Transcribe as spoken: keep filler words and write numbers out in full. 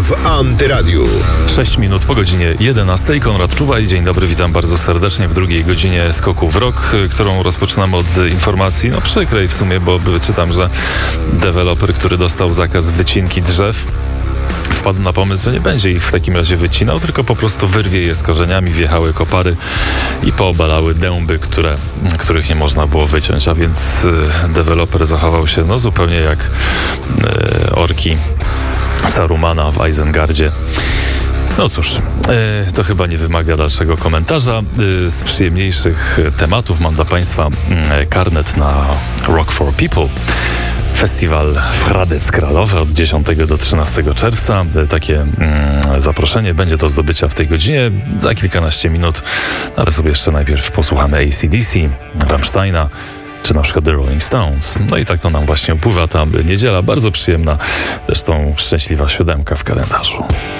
w Antyradiu. sześć minut po godzinie jedenastej. Konrad Czuwaj. Dzień dobry, witam bardzo serdecznie w drugiej godzinie Skoku w Rok, którą rozpoczynamy od informacji, no przykrej w sumie, bo czytam, że deweloper, który dostał zakaz wycinki drzew, wpadł na pomysł, że nie będzie ich w takim razie wycinał, tylko po prostu wyrwie je z korzeniami, wjechały kopary i poobalały dęby, które, których nie można było wyciąć, a więc y, deweloper zachował się no zupełnie jak y, orki Sarumana w Isengardzie. No cóż, y, to chyba nie wymaga dalszego komentarza. Y, z przyjemniejszych tematów mam dla Państwa y, karnet na Rock for People. Festiwal w Hradec Králové od dziesiątego do trzynastego czerwca. Takie mm, zaproszenie będzie do zdobycia w tej godzinie za kilkanaście minut, ale sobie jeszcze najpierw posłuchamy A C D C, Rammsteina, czy na przykład The Rolling Stones. No i tak to nam właśnie upływa ta niedziela, bardzo przyjemna, zresztą szczęśliwa siódemka w kalendarzu.